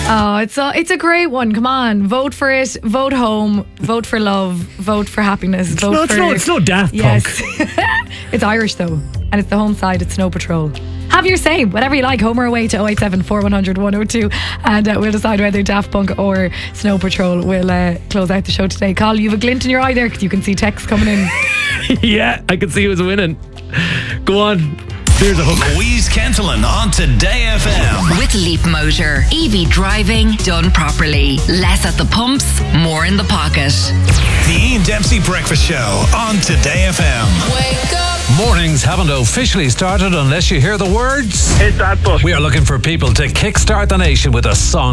Oh, it's a great one. Come on, vote for it. Vote home. Vote for love. Vote for happiness. It's no Daft Punk. Yes. It's Irish though, and it's the home side. It's Snow Patrol. Have your say, whatever you like. Home or away to 087 4100 102, and we'll decide whether Daft Punk or Snow Patrol will close out the show today. Carl, you have a glint in your eye there because you can see texts coming in. Yeah, I can see who's winning. Go on. Here's a hook. Louise Kentelin on Today FM. With Leap Motor. EV driving done properly. Less at the pumps, more in the pocket. The Ian Dempsey Breakfast Show on Today FM. Wake up. Mornings haven't officially started unless you hear the words. Hit that button. We are looking for people to kickstart the nation with a song